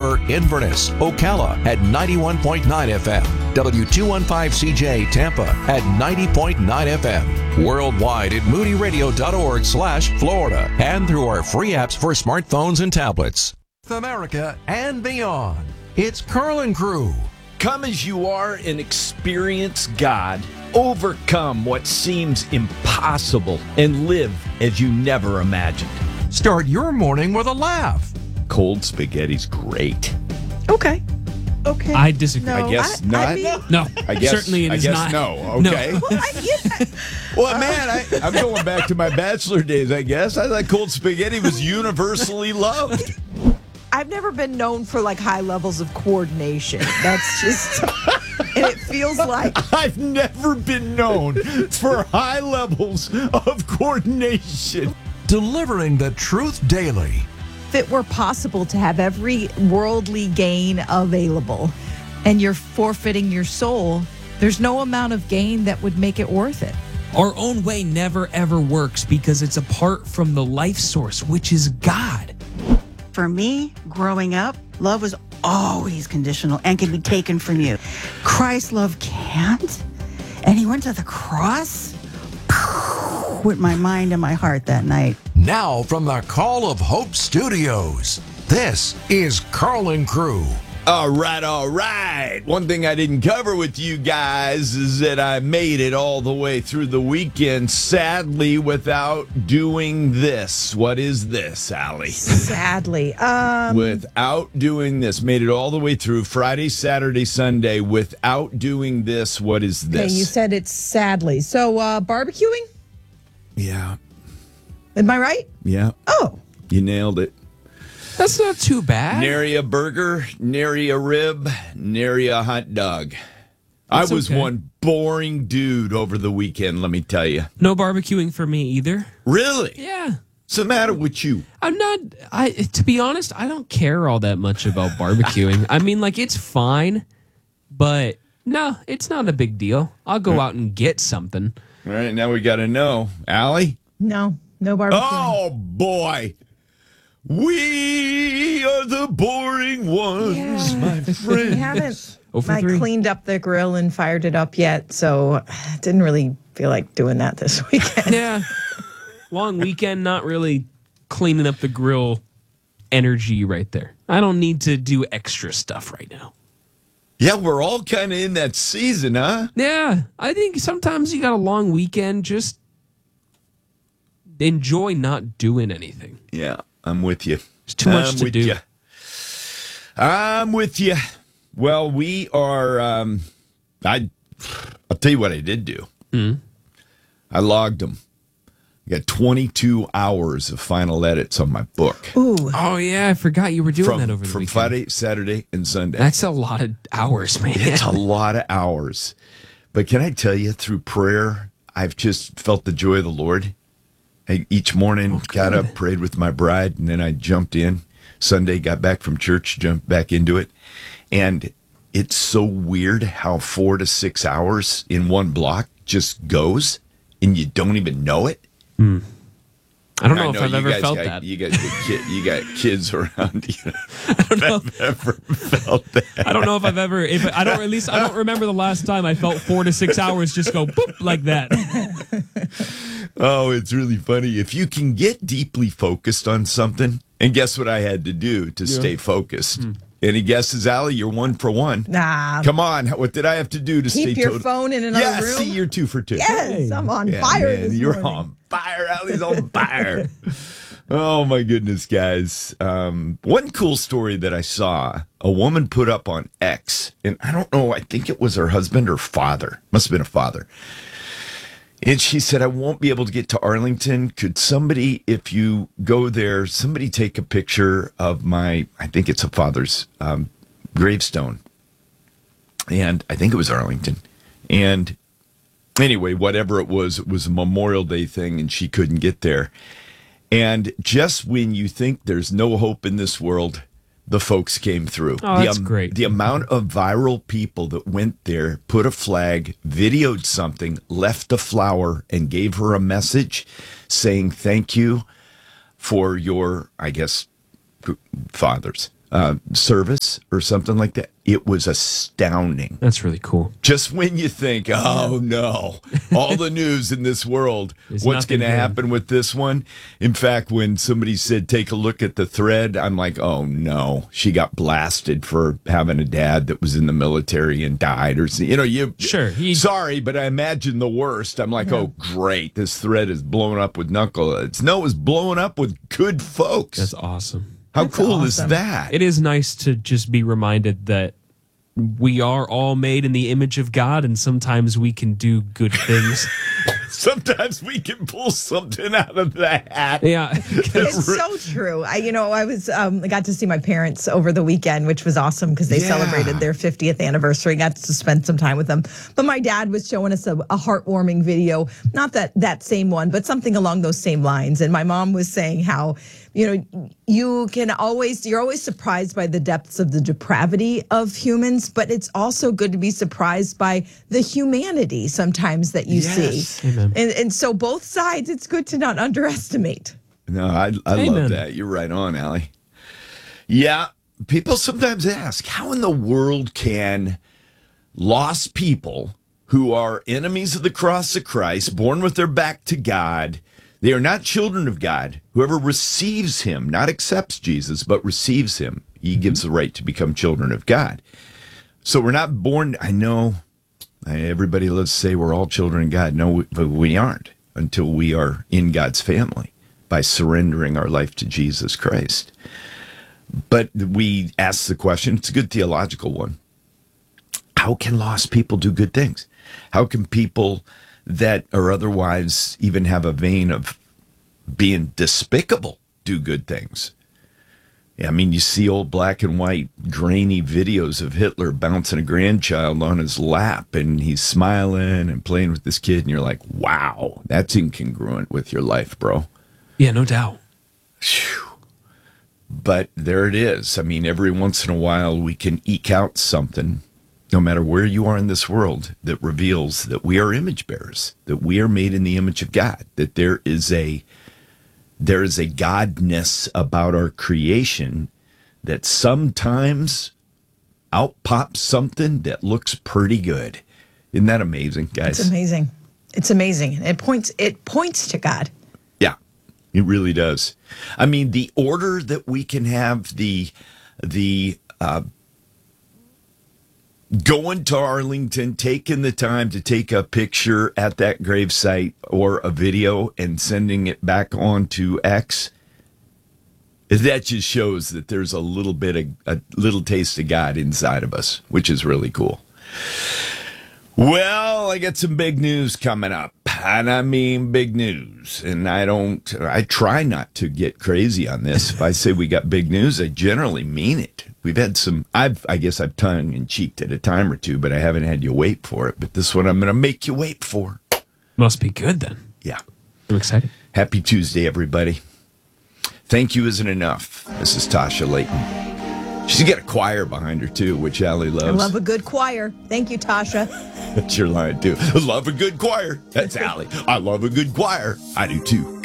River, Inverness, Ocala at 91.9 FM, W215CJ Tampa at 90.9 FM, worldwide at moodyradio.org/Florida, and through our free apps for smartphones and tablets. America and beyond. It's Carlin Crew. Come as you are and experience God. Overcome what seems impossible and live as you never imagined. Start your morning with a laugh. Cold spaghetti's great. Okay. I disagree. No, I guess not. No, I guess certainly it is not. no. No. Okay. Well, man, I'm going back to my bachelor days, I guess. I thought cold spaghetti was universally loved. I've never been known for like high levels of coordination. That's just, and it feels like I've never been known for high levels of coordination. Delivering the truth daily. if it were possible to have every worldly gain available and you're forfeiting your soul, there's no amount of gain that would make it worth it. Our own way never ever works because it's apart from the life source, which is God. For me, growing up, love was always conditional and can be taken from you. Christ's love can't. And he went to the cross with my mind and my heart that night. Now from the Call of Hope Studios, this is Carlin Crew. All right. One thing I didn't cover with you guys is that I made it all the way through the weekend, sadly, without doing this. What is this, Allie? Sadly. Without doing this. Made it all the way through Friday, Saturday, Sunday without doing this. What is this? Okay, you said it's sadly. So, barbecuing? Yeah. Am I right? Yeah. Oh. You nailed it. That's not too bad. Nary a burger, nary a rib, nary a hot dog. That's I was okay. one boring dude over the weekend, let me tell you. No barbecuing for me either. Really? Yeah. What's the matter with you? To be honest, I don't care all that much about barbecuing. I mean, like, it's fine, but no, it's not a big deal. I'll go out and get something. All right, now we got to know. Allie? No barbecuing. Oh, boy. We are the boring ones, my friends. We haven't Oh for 3. cleaned up the grill and fired it up yet, so I didn't really feel like doing that this weekend. Yeah. Long weekend, not really cleaning up the grill energy right there. I don't need to do extra stuff right now. Yeah, we're all kind of in that season, huh? Yeah. I think sometimes you got a long weekend, just enjoy not doing anything. Yeah, I'm with you. There's too much to do. I'm with you. Well, we are. I'll tell you what I did do. Mm-hmm. I logged them. I got 22 hours of final edits on my book. Ooh. Oh, yeah. I forgot you were doing that over the from weekend. Friday, Saturday, and Sunday. That's a lot of hours, man. It's a lot of hours. But can I tell you, through prayer, I've just felt the joy of the Lord. Each morning, got up, prayed with my bride, and then I jumped in. Sunday, got back from church, jumped back into it. And it's so weird how 4 to 6 hours in one block just goes, and you don't even know it. I don't know if I've ever felt that. You got kids around you. I don't know if I've ever felt that. I don't know if I've ever. I don't remember the last time I felt 4 to 6 hours just go boop like that. Oh, it's really funny. If you can get deeply focused on something, and guess what I had to do to stay focused? Any guesses, Allie? You're 1 for 1. Nah. Come on. What did I have to do to Keep stay your phone in another room? Yeah, see, you're 2 for 2. Yes, I'm on Yeah, fire man, this you're morning. on fire. Allie's on fire. Oh, my goodness, guys. One cool story that I saw, a woman put up on X, and I don't know, I think it was her husband or father. Must have been a father. And she said, I won't be able to get to Arlington. Could somebody, if you go there, somebody take a picture of my, I think it's a father's gravestone. And I think it was Arlington. And anyway, whatever it was a Memorial Day thing, and she couldn't get there. And just when you think there's no hope in this world, the folks came through. Oh, that's great. The amount of viral people that went there, put a flag, videoed something, left a flower, and gave her a message saying thank you for your, I guess, fathers. service or something like that. It was astounding. That's really cool. Just when you think, oh no, all the news in this world, There's what's going nothing to good. happen with this one? In fact, when somebody said, take a look at the thread, I'm like, oh no, she got blasted for having a dad that was in the military and died, or Sure, sorry, but I imagine the worst. I'm like, oh great, this thread is blown up with knuckleheads. No, it was blown up with good folks. That's awesome. How That's cool is awesome. that? It is nice to just be reminded that we are all made in the image of God, and sometimes we can do good things. Sometimes we can pull something out of the hat. Yeah. It's so true. I got to see my parents over the weekend, which was awesome because they Yeah. celebrated their 50th anniversary. Got to spend some time with them. But my dad was showing us a heartwarming video, not that same one, but something along those same lines. And my mom was saying how, you're always surprised by the depths of the depravity of humans, but it's also good to be surprised by the humanity sometimes that you see. Amen. And so both sides, it's good to not underestimate. No, I love Amen. that. You're right on, Allie. Yeah, people sometimes ask, how in the world can lost people who are enemies of the cross of Christ, born with their back to God, they are not children of God. Whoever receives him, not accepts Jesus, but receives him, he gives the right to become children of God. So we're not born, I know everybody loves to say we're all children of God. No, but we aren't until we are in God's family by surrendering our life to Jesus Christ. But we ask the question, it's a good theological one. How can lost people do good things? How can people that are otherwise even have a vein of being despicable do good things? Yeah, I mean, you see old black and white grainy videos of Hitler bouncing a grandchild on his lap, and he's smiling and playing with this kid, and you're like, wow, that's incongruent with your life, bro. Yeah, no doubt. Phew. But there it is. I mean, every once in a while we can eke out something, no matter where you are in this world, that reveals that we are image bearers, that we are made in the image of God, that there is a godness about our creation that sometimes out pops something that looks pretty good. Isn't that amazing, guys? It's amazing. It's amazing. It points to God. Yeah, it really does. I mean, the order that we can have the going to Arlington, taking the time to take a picture at that gravesite or a video and sending it back on to X, that just shows that there's a little taste of God inside of us, which is really cool. Well, I got some big news coming up, and I mean big news, and I try not to get crazy on this. If I say we got big news, I generally mean it. We've had some, I guess I've tongue-in-cheeked at a time or two, but I haven't had you wait for it. But this one I'm going to make you wait for. Must be good then. Yeah. I'm excited. Happy Tuesday, everybody. Thank you isn't enough. This is Tasha Layton. She's got a choir behind her, too, which Allie loves. I love a good choir. Thank you, Tasha. That's your line, too. I love a good choir. That's Allie. I love a good choir. I do, too.